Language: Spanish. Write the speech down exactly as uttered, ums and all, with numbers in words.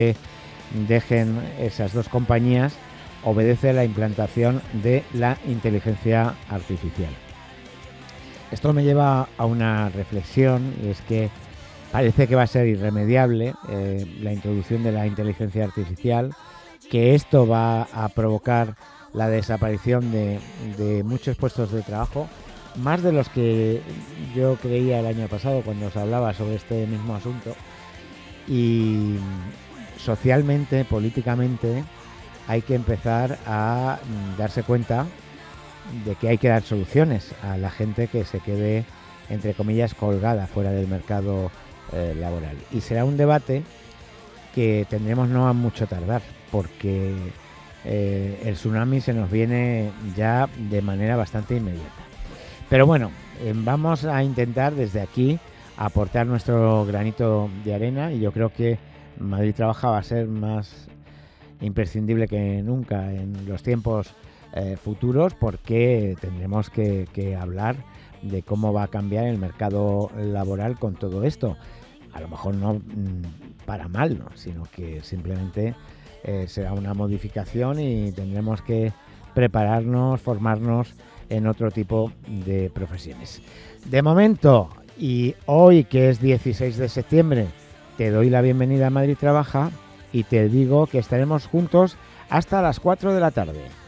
dejen esas dos compañías obedece a la implantación de la inteligencia artificial. Esto me lleva a una reflexión, y es que parece que va a ser irremediable eh, la introducción de la inteligencia artificial, que esto va a provocar la desaparición de, de muchos puestos de trabajo, más de los que yo creía el año pasado cuando os hablaba sobre este mismo asunto. Y socialmente, políticamente, hay que empezar a darse cuenta de que hay que dar soluciones a la gente que se quede, entre comillas, colgada fuera del mercado eh, laboral. Y será un debate que tendremos no a mucho tardar, porque eh, el tsunami se nos viene ya de manera bastante inmediata. Pero bueno, eh, vamos a intentar desde aquí aportar nuestro granito de arena, y yo creo que Madrid Trabaja va a ser más imprescindible que nunca en los tiempos eh, futuros, porque tendremos que, que hablar de cómo va a cambiar el mercado laboral con todo esto. A lo mejor no mmm, para mal, ¿no? Sino que simplemente eh, será una modificación y tendremos que prepararnos, formarnos en otro tipo de profesiones. De momento, y hoy que es dieciséis de septiembre, te doy la bienvenida a Madrid Trabaja y te digo que estaremos juntos hasta las cuatro de la tarde.